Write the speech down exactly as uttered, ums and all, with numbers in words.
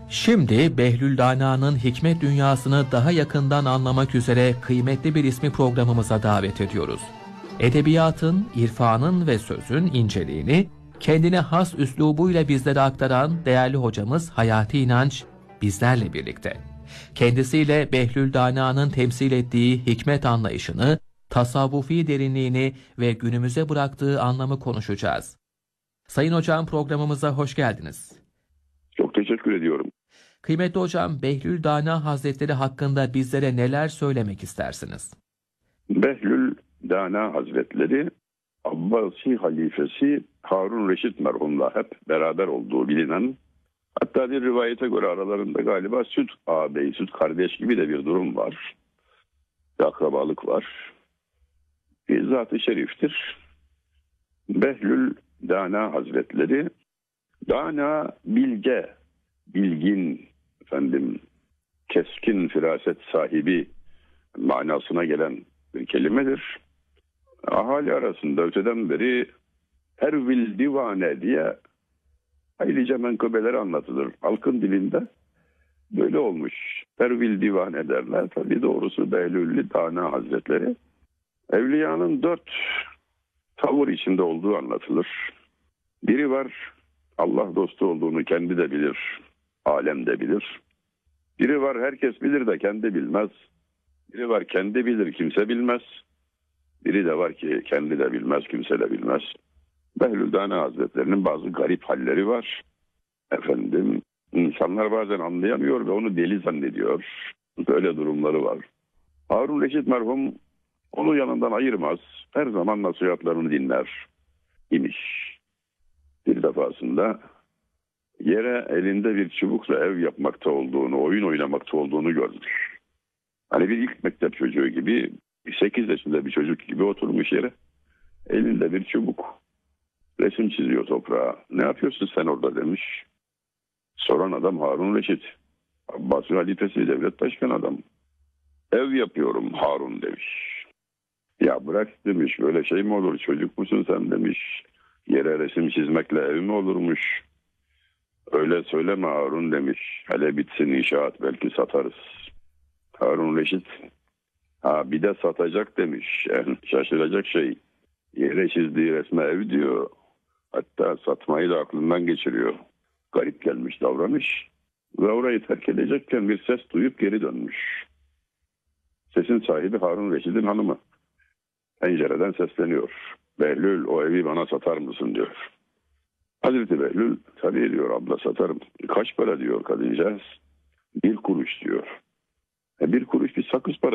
Şimdi Behlül Dana'nın hikmet dünyasını daha yakından anlamak üzere kıymetli bir ismi programımıza davet ediyoruz. Edebiyatın, irfanın ve sözün inceliğini kendine has üslubuyla bizlere aktaran değerli hocamız Hayati İnanç bizlerle birlikte. Kendisiyle Behlül Dana'nın temsil ettiği hikmet anlayışını, tasavvufi derinliğini ve günümüze bıraktığı anlamı konuşacağız. Sayın hocam, programımıza hoş geldiniz. Çok teşekkür ediyorum. Kıymetli hocam, Behlül Dana Hazretleri hakkında bizlere neler söylemek istersiniz? Behlül Dana Hazretleri, Abbasi halifesi Harun Reşit merhumla hep beraber olduğu bilinen, hatta bir rivayete göre aralarında galiba süt ağabey, süt kardeş gibi de bir durum var. Bir akrabalık var. Bir zat-ı şeriftir. Behlül Dana Hazretleri, Dana bilge, bilgin, efendim, keskin firaset sahibi manasına gelen bir kelimedir. Ahali arasında öteden beri Ervil Divane diye haylice menkıbeleri anlatılır. Halkın dilinde böyle olmuş. Ervil Divane derler. Tabii doğrusu Behlül Dana Hazretleri. Evliyanın dört tavır içinde olduğu anlatılır. Biri var, Allah dostu olduğunu kendi de bilir, alem de bilir. Biri var, herkes bilir de kendi bilmez. Biri var, kendi bilir, kimse bilmez. Biri de var ki kendi de bilmez, kimse de bilmez. Behlül Dana Hazretlerinin bazı garip halleri var. Efendim, insanlar bazen anlayamıyor ve onu deli zannediyor. Böyle durumları var. Harun Reşit merhum onu yanından ayırmaz. Her zaman nasihatlarını dinler imiş. Bir defasında yere elinde bir çubukla ev yapmakta olduğunu, oyun oynamakta olduğunu görmüş. Hani bir ilk mektep çocuğu gibi, sekiz yaşında bir çocuk gibi oturmuş yere. Elinde bir çubuk. Resim çiziyor toprağa. Ne yapıyorsun sen orada demiş. Soran adam Harun Reşit. Abbasi halifesi, devlet başkanı adam. Ev yapıyorum Harun demiş. Ya bırak demiş, böyle şey mi olur, çocuk musun sen demiş. Yere resim çizmekle ev mi olurmuş? Öyle söyleme Harun demiş. Hele bitsin inşaat, belki satarız. Harun Reşit, ha bir de satacak demiş. Yani şaşıracak şey. Yere çizdiği resme ev diyor. Hatta satmayı da aklından geçiriyor. Garip gelmiş davranış. Ve orayı terk edecekken bir ses duyup geri dönmüş. Sesin sahibi Harun Reşit'in hanımı. Pencereden sesleniyor. Behlül, o evi bana satar mısın diyor. Hazreti Behlül, tabii diyor, abla satarım. Kaç para diyor kadıncağız? Bir kuruş diyor. E bir kuruş bir sakız para.